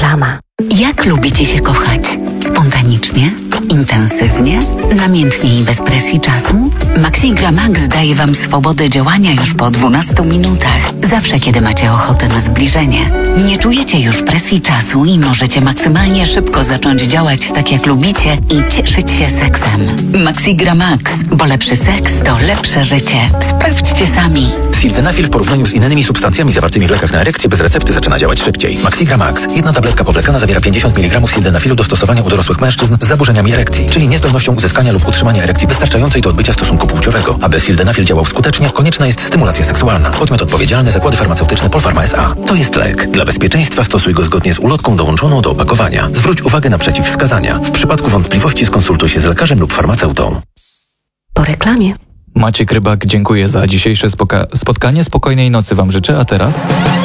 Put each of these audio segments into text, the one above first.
sama. Jak lubicie się kochać? Spontanicznie? Intensywnie? Namiętnie i bez presji czasu? Maxigra Max daje Wam swobodę działania już po 12 minutach. Zawsze, kiedy macie ochotę na zbliżenie. Nie czujecie już presji czasu i możecie maksymalnie szybko zacząć działać tak, jak lubicie i cieszyć się seksem. Maxigra Max, bo lepszy seks to lepsze życie. Sprawdźcie sami. Sildenafil w porównaniu z innymi substancjami zawartymi w lekach na erekcję bez recepty zaczyna działać szybciej. Maxigra Max. Jedna tabletka powlekana zawiera 50 mg sildenafilu do stosowania u dorosłych mężczyzn z zaburzeniami erekcji, czyli niezdolnością uzyskania lub utrzymania erekcji wystarczającej do odbycia stosunku płciowego. Aby sildenafil działał skutecznie, konieczna jest stymulacja seksualna. Podmiot odpowiedzialny: Zakłady Farmaceutyczne Polpharma S.A. To jest lek. Dla bezpieczeństwa stosuj go zgodnie z ulotką dołączoną do opakowania. Zwróć uwagę na przeciwwskazania. W przypadku wątpliwości skonsultuj się z lekarzem lub farmaceutą. Po reklamie. Maciek Rybak, dziękuję za dzisiejsze spotkanie. Spokojnej nocy Wam życzę, a teraz...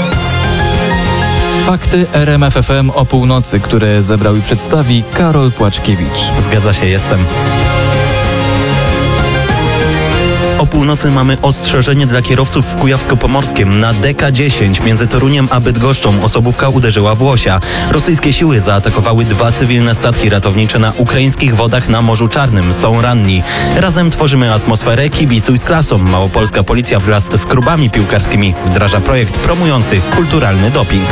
Fakty RMF FM o północy, które zebrał i przedstawi Karol Płaczkiewicz. Zgadza się, jestem. O północy mamy ostrzeżenie dla kierowców w Kujawsko-Pomorskiem. Na DK10 między Toruniem a Bydgoszczą osobówka uderzyła w łosia. Rosyjskie siły zaatakowały 2 cywilne statki ratownicze na ukraińskich wodach na Morzu Czarnym. Są ranni. Razem tworzymy atmosferę, kibicuj z klasą. Małopolska policja wraz z klubami piłkarskimi wdraża projekt promujący kulturalny doping.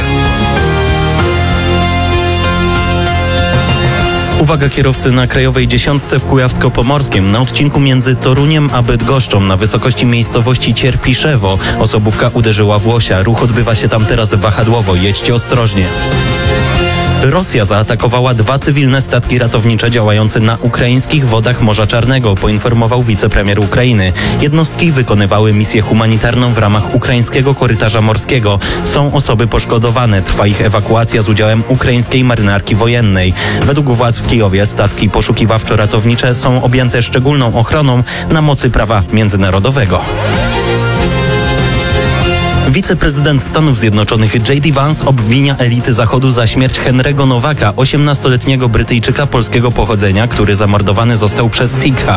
Uwaga kierowcy na Krajowej Dziesiątce w Kujawsko-Pomorskim. Na odcinku między Toruniem a Bydgoszczą na wysokości miejscowości Cierpiszewo osobówka uderzyła w łosia. Ruch odbywa się tam teraz wahadłowo. Jedźcie ostrożnie. Rosja zaatakowała 2 cywilne statki ratownicze działające na ukraińskich wodach Morza Czarnego, poinformował wicepremier Ukrainy. Jednostki wykonywały misję humanitarną w ramach ukraińskiego korytarza morskiego. Są osoby poszkodowane. Trwa ich ewakuacja z udziałem ukraińskiej marynarki wojennej. Według władz w Kijowie statki poszukiwawczo-ratownicze są objęte szczególną ochroną na mocy prawa międzynarodowego. Wiceprezydent Stanów Zjednoczonych J.D. Vance obwinia elity Zachodu za śmierć Henry'ego Nowaka, 18-letniego Brytyjczyka polskiego pochodzenia, który zamordowany został przez Sikha.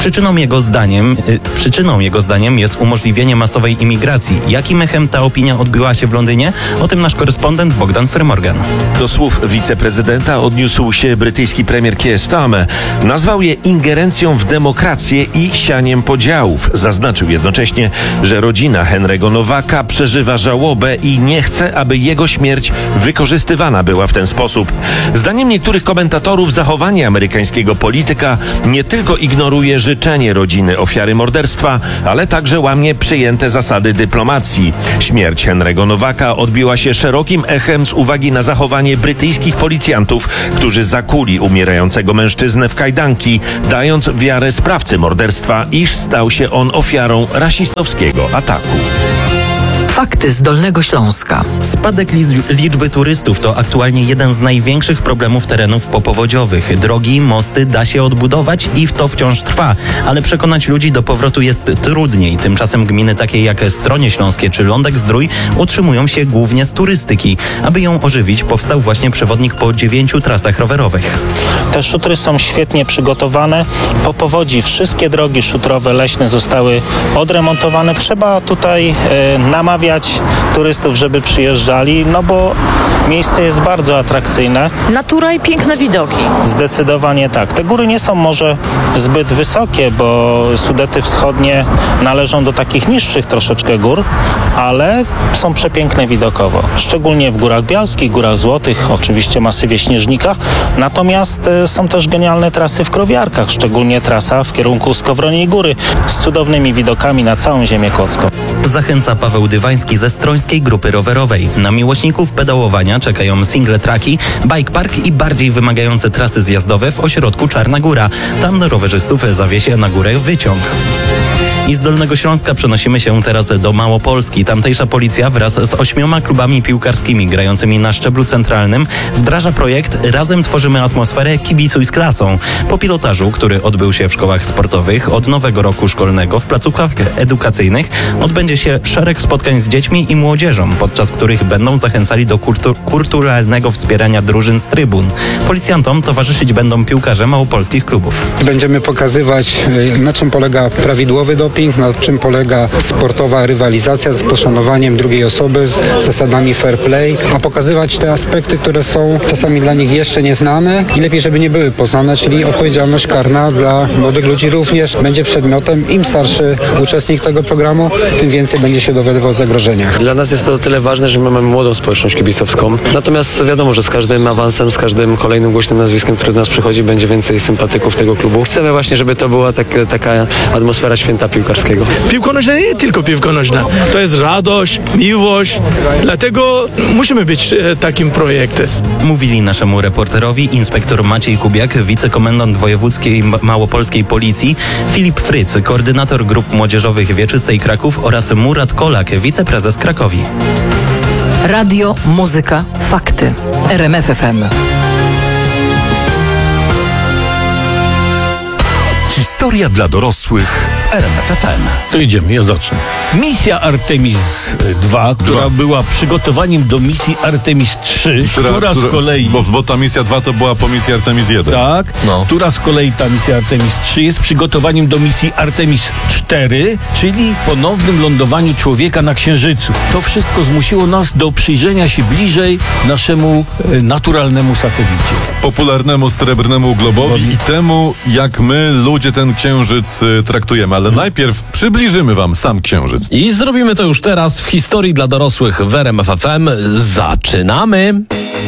Przyczyną jego zdaniem jest umożliwienie masowej imigracji. Jakim echem ta opinia odbiła się w Londynie? O tym nasz korespondent Bogdan Frymorgan. Do słów wiceprezydenta odniósł się brytyjski premier Keir Starmer. Nazwał je ingerencją w demokrację i sianiem podziałów. Zaznaczył jednocześnie, że rodzina Henry'ego Nowaka przeżywa żałobę i nie chce, aby jego śmierć wykorzystywana była w ten sposób. Zdaniem niektórych komentatorów zachowanie amerykańskiego polityka nie tylko ignoruje życzenie rodziny ofiary morderstwa, ale także łamie przyjęte zasady dyplomacji. Śmierć Henry'ego Nowaka odbiła się szerokim echem z uwagi na zachowanie brytyjskich policjantów, którzy zakuli umierającego mężczyznę w kajdanki, dając wiarę sprawcy morderstwa, iż stał się on ofiarą rasistowskiego ataku. Fakty z Dolnego Śląska. Spadek liczby turystów to aktualnie jeden z największych problemów terenów popowodziowych. Drogi, mosty da się odbudować i to wciąż trwa, ale przekonać ludzi do powrotu jest trudniej. Tymczasem gminy takie jak Stronie Śląskie czy Lądek-Zdrój utrzymują się głównie z turystyki. Aby ją ożywić, powstał właśnie przewodnik po 9 trasach rowerowych. Te szutry są świetnie przygotowane. Po powodzi wszystkie drogi szutrowe, leśne zostały odremontowane. Trzeba tutaj namawiać turystów, żeby przyjeżdżali, no bo miejsce jest bardzo atrakcyjne. Natura i piękne widoki. Zdecydowanie tak. Te góry nie są może zbyt wysokie, bo Sudety Wschodnie należą do takich niższych troszeczkę gór, ale są przepiękne widokowo. Szczególnie w Górach Bialskich, Górach Złotych, oczywiście masywie Śnieżnika. Natomiast są też genialne trasy w Krowiarkach, szczególnie trasa w kierunku Skowroniej Góry z cudownymi widokami na całą ziemię kłodzką. Zachęca Paweł Dywański ze Strońskiej Grupy Rowerowej. Na miłośników pedałowania czekają single traki, bike park i bardziej wymagające trasy zjazdowe w ośrodku Czarna Góra. Tam rowerzystów zawiezie na górę wyciąg. I z Dolnego Śląska przenosimy się teraz do Małopolski. Tamtejsza policja wraz z 8 klubami piłkarskimi grającymi na szczeblu centralnym wdraża projekt Razem tworzymy atmosferę, kibicuj z klasą. Po pilotażu, który odbył się w szkołach sportowych, od nowego roku szkolnego w placówkach edukacyjnych odbędzie się szereg spotkań z dziećmi i młodzieżą, podczas których będą zachęcali do kulturalnego wspierania drużyn z trybun. Policjantom towarzyszyć będą piłkarze małopolskich klubów. Będziemy pokazywać, na czym polega prawidłowy doping, doping, na czym polega sportowa rywalizacja z poszanowaniem drugiej osoby, z zasadami fair play, a pokazywać te aspekty, które są czasami dla nich jeszcze nieznane i lepiej, żeby nie były poznane, czyli odpowiedzialność karna dla młodych ludzi również będzie przedmiotem. Im starszy uczestnik tego programu, tym więcej będzie się dowiadywał o zagrożeniach. Dla nas jest to o tyle ważne, że my mamy młodą społeczność kibicowską. Natomiast wiadomo, że z każdym awansem, z każdym kolejnym głośnym nazwiskiem, który do nas przychodzi, będzie więcej sympatyków tego klubu. Chcemy właśnie, żeby to była taka atmosfera święta piłkarskiego. Piłka nożna nie tylko piłka nożna. To jest radość, miłość. Dlatego musimy być takim projektem. Mówili naszemu reporterowi inspektor Maciej Kubiak, wicekomendant wojewódzkiej małopolskiej policji, Filip Fryc, koordynator grup młodzieżowych Wieczystej Kraków oraz Murat Kolak, wiceprezes Krakowi. Radio, muzyka, fakty. RMF FM. Historia dla dorosłych w RMF FM. To idziemy, ja zacznę. Misja Artemis II, która była przygotowaniem do misji Artemis III, która z kolei... Bo ta misja 2 to była po misji Artemis 1. Tak, która z kolei ta misja Artemis III jest przygotowaniem do misji Artemis IV, czyli ponownym lądowaniu człowieka na Księżycu. To wszystko zmusiło nas do przyjrzenia się bliżej naszemu naturalnemu satelicie. Popularnemu srebrnemu globowi i temu, jak my, ludzie, ten Księżyc traktujemy. Ale najpierw przybliżymy wam sam Księżyc. I zrobimy to już teraz w historii dla dorosłych w RMF FM. Zaczynamy!